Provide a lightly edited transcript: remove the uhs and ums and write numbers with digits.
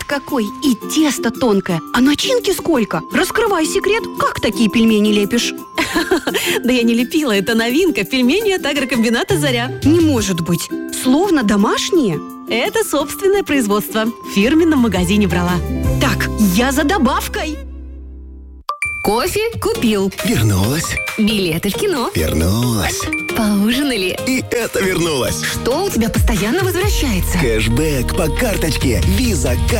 какой! И тесто тонкое, а начинки сколько! Раскрывай секрет, как такие пельмени лепишь? Да я не лепила, это новинка. Пельмени от агрокомбината «Заря». Не может быть! Словно домашние? Это собственное производство. В фирменном магазине брала. Так, я за добавкой! Кофе купил. Вернулась. Билеты в кино. Вернулась. Поужинали. И это вернулось. Что у тебя постоянно возвращается? Кэшбэк по карточке Visa